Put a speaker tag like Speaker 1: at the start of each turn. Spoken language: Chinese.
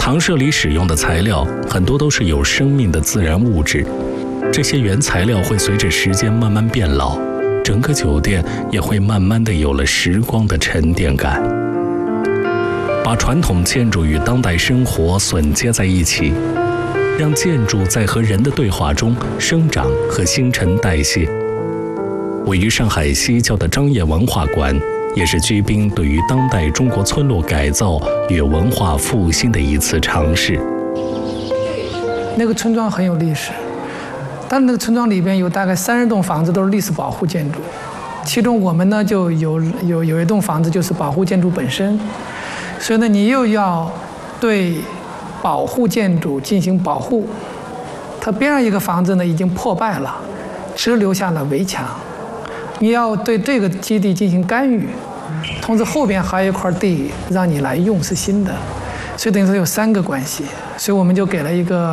Speaker 1: 常设里使用的材料很多都是有生命的自然物质，这些原材料会随着时间慢慢变老，整个酒店也会慢慢的有了时光的沉淀感。把传统建筑与当代生活榫接在一起，让建筑在和人的对话中生长和新陈代谢。位于上海西郊的张掖文化馆，也是居宾对于当代中国村落改造与文化复兴的一次尝试。
Speaker 2: 那个村庄很有历史，但那个村庄里边有大概30栋房子都是历史保护建筑，其中我们呢就有一栋房子就是保护建筑本身，所以呢你又要对保护建筑进行保护。它边上一个房子呢已经破败了，只留下了围墙，你要对这个基地进行干预，同时后边还有一块地让你来用是新的，所以等于说有3个关系，所以我们就给了一个